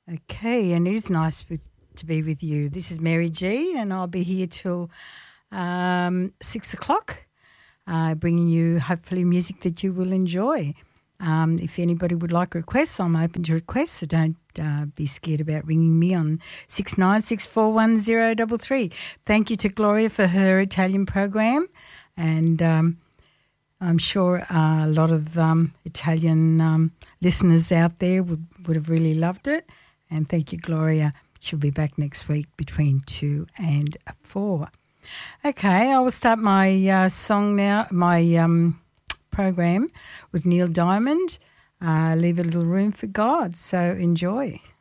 Okay, and it is nice to be with you. This is Mary G, and I'll be here till 6 o'clock, bringing you hopefully music that you will enjoy. If anybody would like requests, I'm open to requests, so don't be scared about ringing me on 69641033. Thank you to Gloria for her Italian program, and I'm sure a lot of Italian listeners out there would have really loved it. And thank you, Gloria. She'll be back next week between 2 and 4. Okay, I will start my song now, my program with Neil Diamond, Leave a Little Room for God. So enjoy.